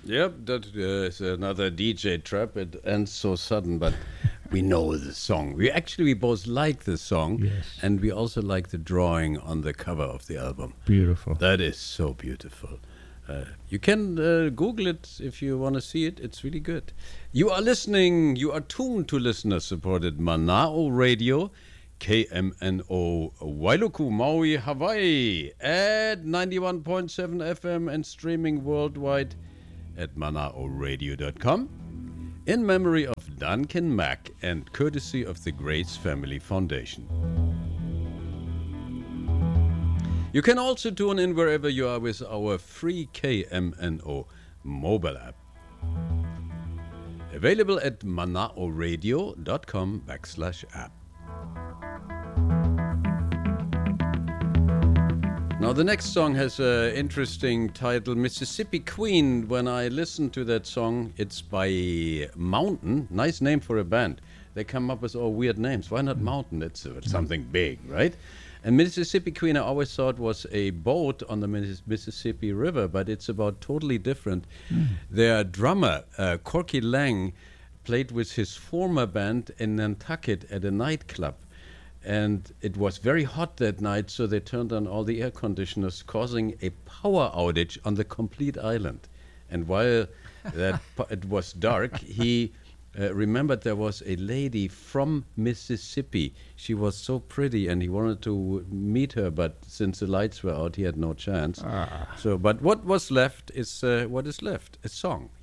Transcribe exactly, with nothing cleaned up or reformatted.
Yep, that uh, is another D J trap. It ends so sudden, but we know the song. We actually we both like the song, Yes. and we also like the drawing on the cover of the album. Beautiful. That is so beautiful. Uh, you can uh, Google it if you want to see it. It's really good. You are listening, you are tuned to listener-supported Mana'o Radio, K M N O Wailuku, Maui, Hawaii, at ninety-one point seven F M and streaming worldwide at manao radio dot com. In memory of Duncan Mack and courtesy of the Grace Family Foundation. You can also tune in wherever you are with our free K M N O mobile app. Available at manao radio dot com backslash app. Now the next song has an interesting title, Mississippi Queen. When I listen to that song, it's by Mountain. Nice name for a band. They come up with all weird names. Why not Mountain? It's uh, something big, right? And Mississippi Queen I always thought was a boat on the Mississippi River, but it's about totally different. Mm. Their drummer, uh, Corky Lang, played with his former band in Nantucket at a nightclub. And it was very hot that night, so they turned on all the air conditioners, causing a power outage on the complete island. And while that it was dark, he uh, remembered there was a lady from Mississippi. She was so pretty, and he wanted to meet her, but since the lights were out, he had no chance. Ah. So, but what was left is uh, what is left, a song.